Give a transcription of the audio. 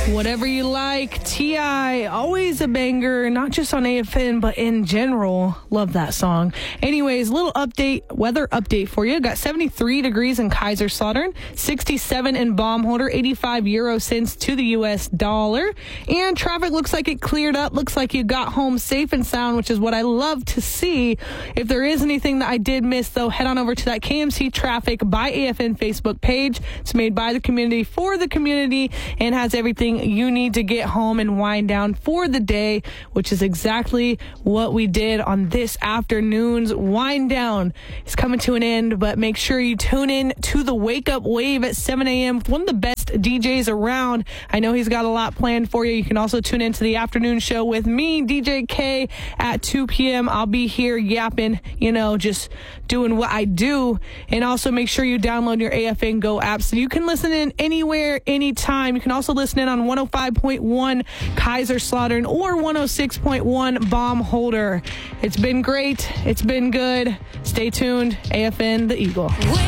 Whatever you like, T.I., always a banger, not just on AFN, but in general. Love that song. Anyways, little weather update for you. Got 73 degrees in Kaiserslautern, 67 in Baumholder, 85 euro cents to the U.S. dollar. And traffic looks like it cleared up. Looks like you got home safe and sound, which is what I love to see. If there is anything that I did miss, though, head on over to that KMC Traffic by AFN Facebook page. It's made by the community for the community and has everything you need to get home and wind down for the day, which is exactly what we did on this afternoon's wind down. It's coming to an end, but make sure you tune in to the Wake Up Wave at 7 a.m. with one of the best DJs around. I know he's got a lot planned for you. You can also tune into the afternoon show with me, DJ K, at 2 p.m. I'll be here yapping, just doing what I do. And also make sure you download your AFN Go app so you can listen in anywhere, anytime. You can also listen in on 105.1 Kaiserslautern or 106.1 Baumholder. It's been great. It's been good. Stay tuned. AFN, the Eagle.